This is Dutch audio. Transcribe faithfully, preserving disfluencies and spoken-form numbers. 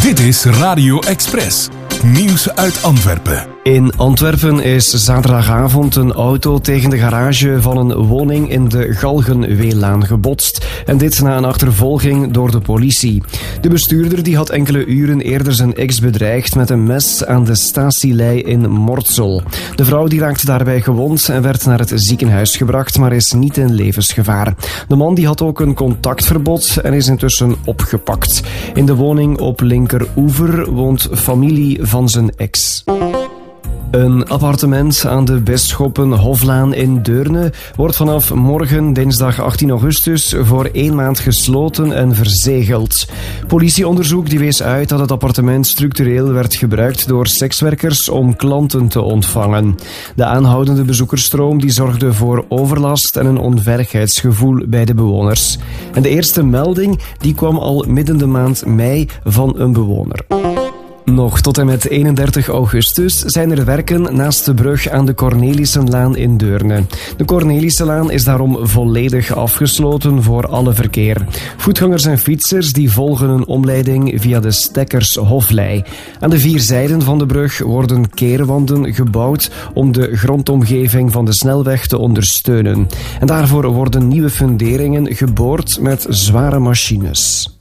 Dit is Radio Express. Nieuws uit Antwerpen. In Antwerpen is zaterdagavond een auto tegen de garage van een woning in de Galgenweelaan gebotst. En dit na een achtervolging door de politie. De bestuurder die had enkele uren eerder zijn ex bedreigd met een mes aan de statielei in Mortsel. De vrouw die raakte daarbij gewond en werd naar het ziekenhuis gebracht, maar is niet in levensgevaar. De man die had ook een contactverbod en is intussen opgepakt. In de woning op Linkeroever woont familie van zijn ex. Een appartement aan de Bisschoppenhoflaan in Deurne wordt vanaf morgen, dinsdag achttien augustus, voor één maand gesloten en verzegeld. Politieonderzoek die wees uit dat het appartement structureel werd gebruikt door sekswerkers om klanten te ontvangen. De aanhoudende bezoekersstroom die zorgde voor overlast en een onveiligheidsgevoel bij de bewoners. En de eerste melding die kwam al midden de maand mei van een bewoner. Nog tot en met eenendertig augustus zijn er werken naast de brug aan de Cornelissenlaan in Deurne. De Cornelissenlaan is daarom volledig afgesloten voor alle verkeer. Voetgangers en fietsers die volgen een omleiding via de Stekkershoflei. Aan de vier zijden van de brug worden keerwanden gebouwd om de grondomgeving van de snelweg te ondersteunen. En daarvoor worden nieuwe funderingen geboord met zware machines.